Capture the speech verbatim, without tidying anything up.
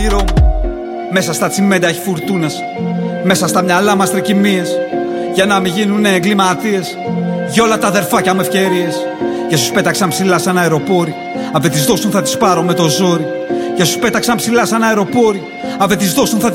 όνειρό μου. Μέσα στα τσιμέντα έχει φουρτούνες, μέσα στα μυαλά μας τρικυμίες. Για να μην γίνουνε εγκληματίες, για όλα τα αδερφάκια με ευκαιρίες. Και σου πέταξαν ψηλά σαν αεροπόροι, αν δεν τις δώσουν θα τις πάρω με το ζόρι. Και σου πέταξαν ψηλά σαν αεροπόροι, αν δεν τις δώσουν θα τις